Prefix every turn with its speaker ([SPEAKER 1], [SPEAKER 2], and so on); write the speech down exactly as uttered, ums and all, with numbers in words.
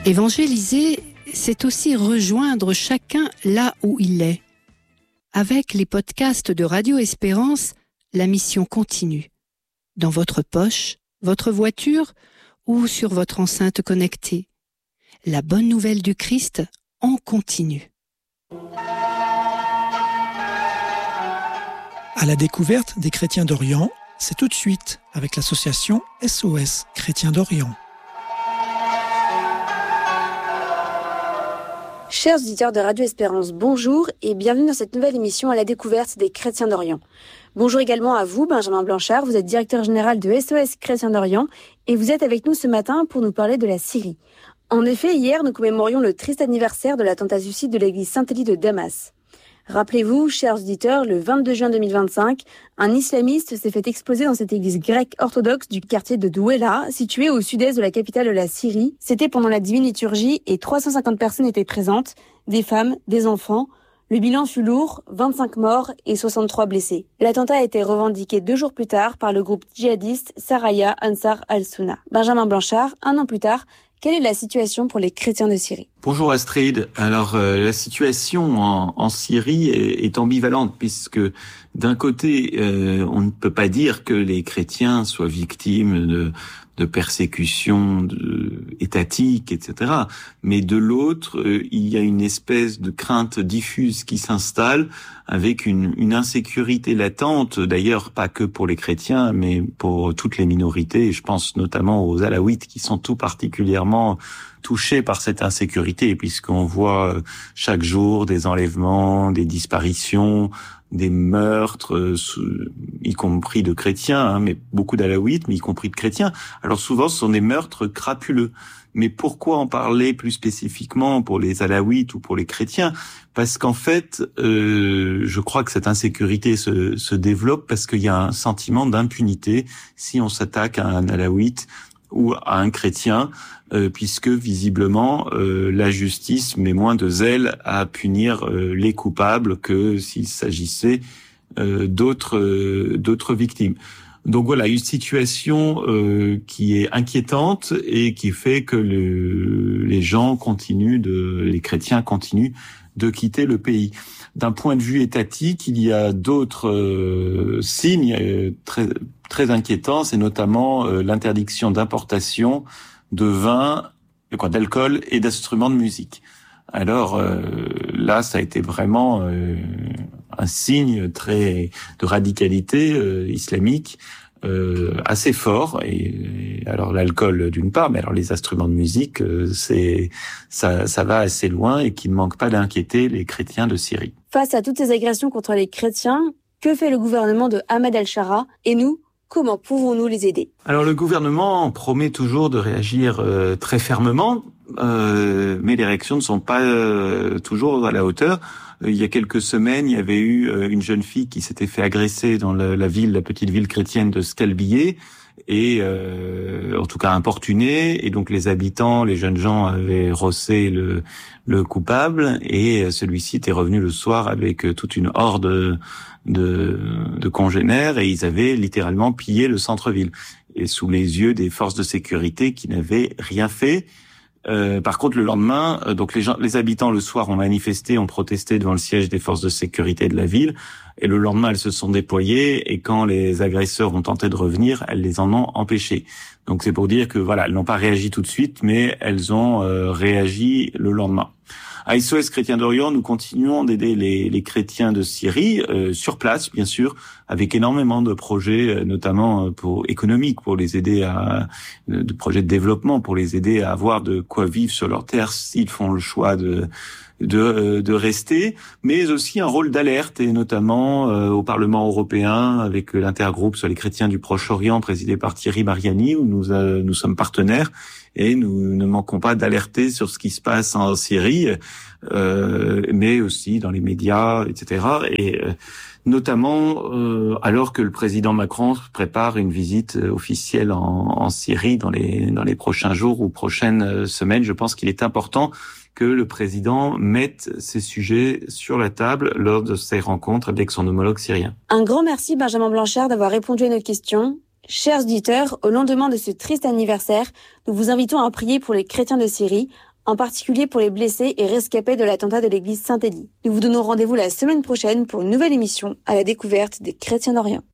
[SPEAKER 1] Évangéliser, c'est aussi rejoindre chacun là où il est. Avec les podcasts de Radio Espérance, la mission continue. Dans votre poche, votre voiture ou sur votre enceinte connectée. La bonne nouvelle du Christ en continue.
[SPEAKER 2] À la découverte des chrétiens d'Orient, c'est tout de suite avec l'association S O S Chrétiens d'Orient.
[SPEAKER 3] Chers auditeurs de Radio Espérance, bonjour et bienvenue dans cette nouvelle émission à la découverte des chrétiens d'Orient. Bonjour également à vous, Benjamin Blanchard, vous êtes directeur général de S O S Chrétiens d'Orient et vous êtes avec nous ce matin pour nous parler de la Syrie. En effet, hier, nous commémorions le triste anniversaire de l'attentat suicide de l'église Saint-Élie de Damas. Rappelez-vous, chers auditeurs, le vingt-deux juin deux mille vingt-cinq, un islamiste s'est fait exploser dans cette église grecque orthodoxe du quartier de Douala, située au sud-est de la capitale de la Syrie. C'était pendant la divine liturgie et trois cent cinquante personnes étaient présentes, des femmes, des enfants. Le bilan fut lourd, vingt-cinq morts et soixante-trois blessés. L'attentat a été revendiqué deux jours plus tard par le groupe djihadiste Saraya Ansar al-Sunna. Benjamin Blanchard, un an plus tard, quelle est la situation pour les chrétiens de Syrie ?
[SPEAKER 4] Bonjour Astrid. Alors euh, la situation en, en Syrie est, est ambivalente puisque d'un côté euh, on ne peut pas dire que les chrétiens soient victimes de, de persécutions de, étatiques, et cetera. Mais de l'autre, euh, il y a une espèce de crainte diffuse qui s'installe avec une, une insécurité latente, d'ailleurs pas que pour les chrétiens, mais pour toutes les minorités. Je pense notamment aux alaouites qui sont tout particulièrement touchés par cette insécurité, puisqu'on voit chaque jour des enlèvements, des disparitions, des meurtres, y compris de chrétiens, hein, mais beaucoup d'alaouites, mais y compris de chrétiens. Alors souvent, ce sont des meurtres crapuleux. Mais pourquoi en parler plus spécifiquement pour les alaouites ou pour les chrétiens ? Parce qu'en fait, euh, je crois que cette insécurité se, se développe parce qu'il y a un sentiment d'impunité si on s'attaque à un alaouite ou à un chrétien, euh, puisque visiblement euh, la justice met moins de zèle à punir euh, les coupables que s'il s'agissait euh, d'autres euh, d'autres victimes. Donc voilà, une situation euh, qui est inquiétante et qui fait que le, les gens continuent de, les chrétiens continuent de quitter le pays. D'un point de vue étatique, il y a d'autres euh, signes euh, très très inquiétants, c'est notamment euh, l'interdiction d'importation de vin, de quoi, d'alcool et d'instruments de musique. Alors euh, là, ça a été vraiment euh, un signe très de radicalité euh, islamique euh, assez fort. Et, et alors l'alcool d'une part, mais alors les instruments de musique, euh, c'est ça, ça va assez loin et qu'il ne manque pas d'inquiéter les chrétiens de Syrie.
[SPEAKER 3] Face à toutes ces agressions contre les chrétiens, que fait le gouvernement de Ahmed al-Shara et nous? Comment pouvons-nous les aider ?
[SPEAKER 4] Alors le gouvernement promet toujours de réagir euh, très fermement, euh, mais les réactions ne sont pas euh, toujours à la hauteur. Euh, il y a quelques semaines, il y avait eu euh, une jeune fille qui s'était fait agresser dans le, la ville, la petite ville chrétienne de Scalbier, et euh, en tout cas importunée. Et donc les habitants, les jeunes gens avaient rossé le, le coupable, et celui-ci était revenu le soir avec toute une horde de, de congénères, et ils avaient littéralement pillé le centre-ville, et sous les yeux des forces de sécurité qui n'avaient rien fait. Euh, par contre, le lendemain, euh, donc les gens, les habitants le soir ont manifesté, ont protesté devant le siège des forces de sécurité de la ville, et le lendemain, elles se sont déployées, et quand les agresseurs ont tenté de revenir, elles les en ont empêchés. Donc c'est pour dire que voilà, elles n'ont pas réagi tout de suite, mais elles ont euh, réagi le lendemain. À S O S Chrétiens d'Orient, nous continuons d'aider les, les chrétiens de Syrie euh, sur place, bien sûr, avec énormément de projets, notamment pour économiques, pour les aider à de projets de développement, pour les aider à avoir de quoi vivre sur leur terre s'ils font le choix de de, de rester, mais aussi un rôle d'alerte, et notamment euh, au Parlement européen avec l'intergroupe sur les chrétiens du Proche-Orient présidé par Thierry Mariani, où nous euh, nous sommes partenaires, et nous ne manquons pas d'alerter sur ce qui se passe en Syrie, euh, mais aussi dans les médias, et cetera. Et euh, notamment euh, alors que le président Macron prépare une visite officielle en, en Syrie dans les dans les prochains jours ou prochaines semaines, je pense qu'il est important que le président mette ces sujets sur la table lors de ses rencontres avec son homologue syrien.
[SPEAKER 3] Un grand merci Benjamin Blanchard d'avoir répondu à nos questions. Chers auditeurs, au lendemain de ce triste anniversaire, nous vous invitons à prier pour les chrétiens de Syrie, en particulier pour les blessés et rescapés de l'attentat de l'église Saint-Élie. Nous vous donnons rendez-vous la semaine prochaine pour une nouvelle émission à la découverte des chrétiens d'Orient.